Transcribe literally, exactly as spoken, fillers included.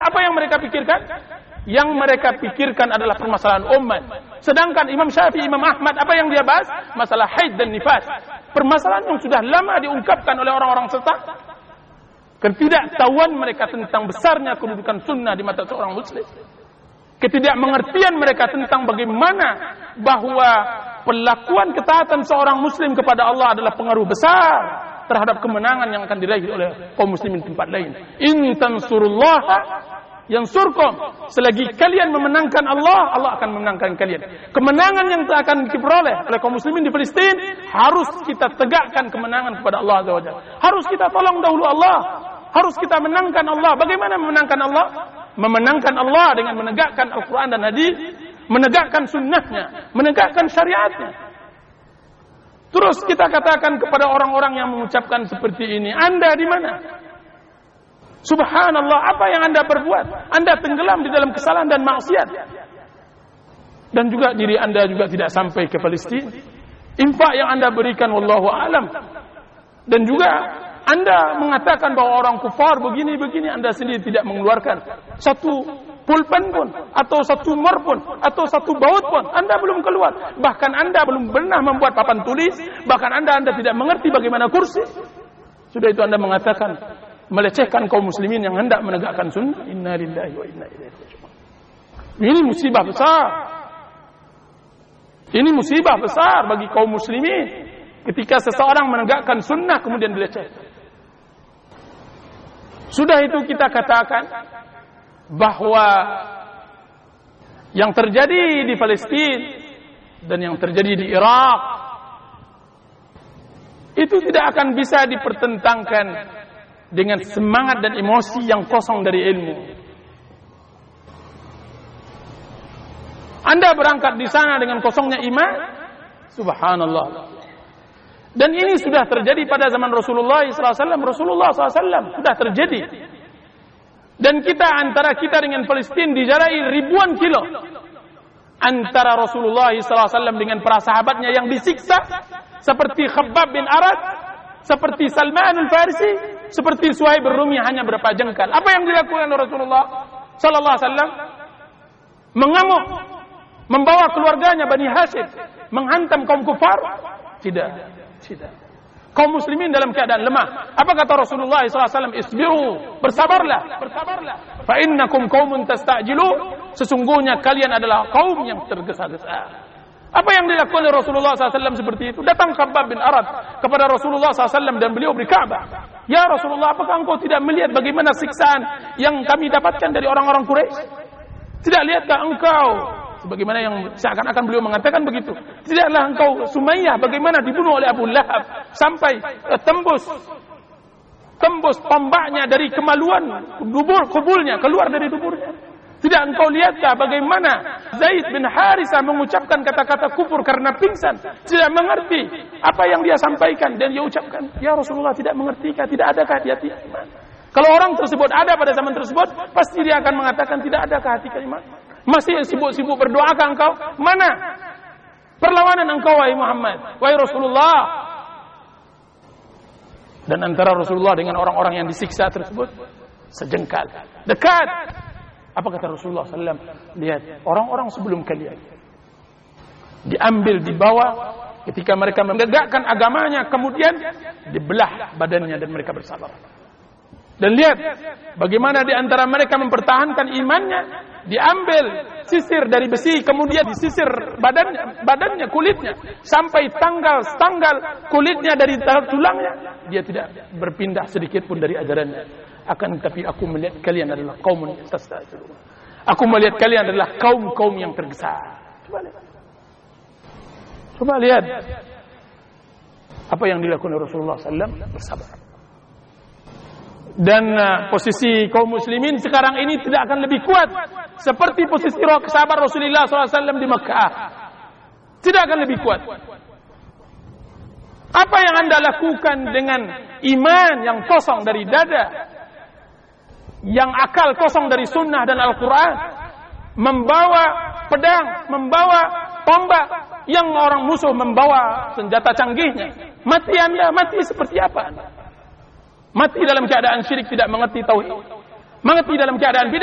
Apa yang mereka pikirkan? Yang mereka pikirkan adalah permasalahan umat. Sedangkan Imam Syafi'i, Imam Ahmad, apa yang dia bahas? Masalah haid dan nifas. Permasalahan yang sudah lama diungkapkan oleh orang-orang sesat. Ketidaktahuan mereka tentang besarnya kedudukan sunnah di mata seorang muslim. Ketidakmengertian mereka tentang bagaimana bahwa perlakuan ketaatan seorang muslim kepada Allah adalah pengaruh besar terhadap kemenangan yang akan diraih oleh kaum muslimin di tempat lain. In tansurullaha yansurkum. Selagi kalian memenangkan Allah, Allah akan memenangkan kalian. Kemenangan yang akan diperoleh oleh kaum muslimin di Palestina harus kita tegakkan kemenangan kepada Allah Azza wa Jalla. Harus kita tolong dahulu Allah. Harus kita menangkan Allah. Bagaimana memenangkan Allah? Memenangkan Allah dengan menegakkan Al-Quran dan hadis, menegakkan sunnahnya, menegakkan syariatnya. Terus kita katakan kepada orang-orang yang mengucapkan seperti ini, Anda di mana? Subhanallah, apa yang Anda perbuat? Anda tenggelam di dalam kesalahan dan maksiat. Dan juga diri Anda juga tidak sampai ke Palestina. Infak yang Anda berikan, wallahu a'lam. Dan juga Anda mengatakan bahwa orang kufar begini-begini, Anda sendiri tidak mengeluarkan satu pulpen pun, atau satu mor pun, atau satu baut pun. Anda belum keluar. Bahkan Anda belum pernah membuat papan tulis. Bahkan Anda Anda tidak mengerti bagaimana kursi. Sudah itu Anda mengatakan melecehkan kaum muslimin yang hendak menegakkan sunnah. Inna lillahi wa inna ilaihi raji'un. Ini musibah besar. Ini musibah besar bagi kaum muslimin ketika seseorang menegakkan sunnah kemudian dilecehkan. Sudah itu kita katakan bahwa yang terjadi di Palestina dan yang terjadi di Irak itu tidak akan bisa dipertentangkan dengan semangat dan emosi yang kosong dari ilmu. Anda berangkat di sana dengan kosongnya iman, subhanallah. Dan ini sudah terjadi pada zaman Rasulullah shallallahu alaihi wasallam. Rasulullah shallallahu alaihi wasallam sudah terjadi. Dan kita antara kita dengan Palestina dijarai ribuan kilo. Antara Rasulullah shallallahu alaihi wasallam dengan para sahabatnya yang disiksa, seperti Khabbab bin Arad, seperti Salman al-Farisi, seperti Suhaib ar-Rumi, hanya berapa jengkal. Apa yang dilakukan oleh Rasulullah sallallahu alaihi wasallam? Mengamuk, membawa keluarganya Bani Hashim, menghantam kaum kufar? Tidak. Tidak. Kaum muslimin dalam keadaan lemah. Apa kata Rasulullah shallallahu alaihi wasallam? Isbiru, bersabarlah, bersabarlah. Fa innakum qaumun tastajilu, sesungguhnya kalian adalah kaum yang tergesa-gesa. Apa yang dilakukan oleh Rasulullah shallallahu alaihi wasallam seperti itu? Datang Khabbab bin Arad kepada Rasulullah shallallahu alaihi wasallam dan beliau beri Ka'bah. Ya Rasulullah, apakah engkau tidak melihat bagaimana siksaan yang kami dapatkan dari orang-orang Quraisy? Tidak lihatkah engkau? Sebagaimana yang seakan-akan beliau mengatakan begitu. Tidaklah engkau Sumayyah bagaimana dibunuh oleh Abu Lahab sampai uh, tembus tembus tombaknya dari kemaluan dubur kubulnya keluar dari duburnya. Tidak engkau lihatkah bagaimana Zaid bin Harisah mengucapkan kata-kata kufur karena pingsan, tidak mengerti apa yang dia sampaikan dan dia ucapkan, ya Rasulullah tidak mengertikah, tidak adakah hati iman? Kalau orang tersebut ada pada zaman tersebut, pasti dia akan mengatakan tidak adakah hati iman? Masih sibuk-sibuk berdoakah engkau? Mana perlawanan engkau wahai Muhammad, wahai Rasulullah? Dan antara Rasulullah dengan orang-orang yang disiksa tersebut sejengkal, dekat. Apa kata Rasulullah sallallahu alaihi wasallam? Lihat, orang-orang sebelum kalian diambil, dibawa ketika mereka menegakkan agamanya, kemudian dibelah badannya dan mereka bersabar. Dan lihat bagaimana di antara mereka mempertahankan imannya, diambil sisir dari besi, kemudian disisir badannya, badannya, kulitnya, sampai tanggal-tanggal kulitnya dari tulangnya. Dia tidak berpindah sedikit pun dari ajarannya. Akan tetapi aku melihat kalian adalah kaum yang tastajilun. Aku melihat kalian adalah kaum-kaum yang tergesa. Coba lihat. Coba lihat apa yang dilakukan Rasulullah sallallahu alaihi wasallam, bersabar. Dan uh, posisi kaum muslimin sekarang ini tidak akan lebih kuat seperti posisi roh kesabar Rasulullah sallallahu alaihi wasallam di Makkah. Tidak akan lebih kuat. Apa yang Anda lakukan dengan iman yang kosong dari dada, yang akal kosong dari sunnah dan Al-Quran, membawa pedang, membawa tombak, yang orang musuh membawa senjata canggihnya, mati Anda, mati seperti apa Anda? Mati dalam keadaan syirik, tidak mengerti tauhid, mati dalam keadaan bid'ah.